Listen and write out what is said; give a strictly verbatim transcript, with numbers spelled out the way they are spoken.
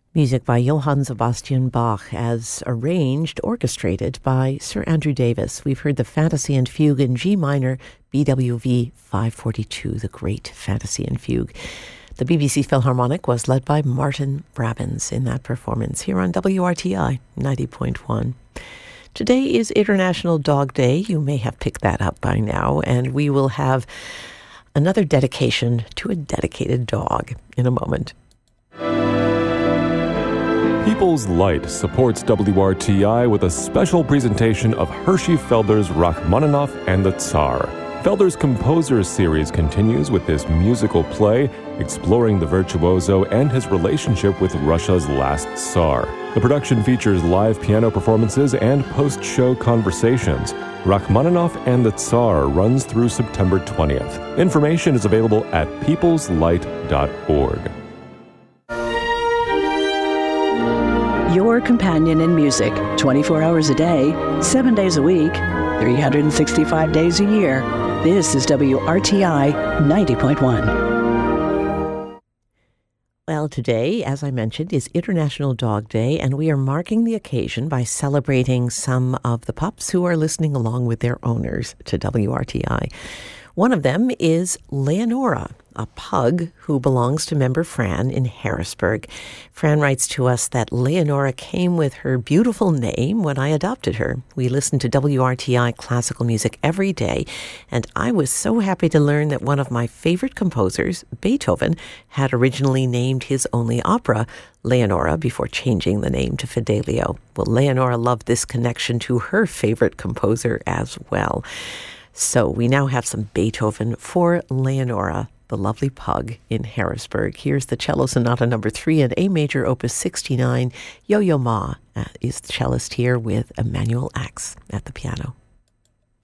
Music by Johann Sebastian Bach, as arranged, orchestrated by Sir Andrew Davis. We've heard the Fantasy and Fugue in G minor, B W V five forty-two, the great Fantasy and Fugue. The B B C Philharmonic was led by Martin Brabins in that performance here on W R T I ninety point one. Today is International Dog Day. You may have picked that up by now, and we will have another dedication to a dedicated dog in a moment. People's Light supports W R T I with a special presentation of Hershey Felder's Rachmaninoff and the Tsar. Felder's Composer series continues with this musical play exploring the virtuoso and his relationship with Russia's last Tsar. The production features live piano performances and post-show conversations. Rachmaninoff and the Tsar runs through September twentieth. Information is available at peoples light dot org. Your companion in music, twenty-four hours a day, seven days a week, three hundred sixty-five days a year. This is W R T I ninety point one. Well, today, as I mentioned, is International Dog Day, and we are marking the occasion by celebrating some of the pups who are listening along with their owners to W R T I. One of them is Leonora, a pug who belongs to member Fran in Harrisburg. Fran writes to us that Leonora came with her beautiful name when I adopted her. We listen to W R T I classical music every day, and I was so happy to learn that one of my favorite composers, Beethoven, had originally named his only opera Leonora before changing the name to Fidelio. Well, Leonora loved this connection to her favorite composer as well. So we now have some Beethoven for Leonora, the lovely pug in Harrisburg. Here's the Cello Sonata number three in A major, opus sixty-nine. Yo-Yo Ma uh, is the cellist here with Emmanuel Axe at the piano.